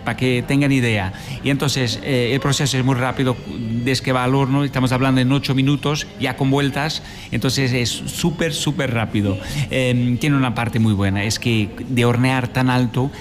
para que tengan idea. Y entonces el proceso es muy rápido, desde que va al horno, estamos hablando en 8 minutos, ya con vueltas, entonces es súper rápido. Tiene una parte muy buena, es que de hornear tan alto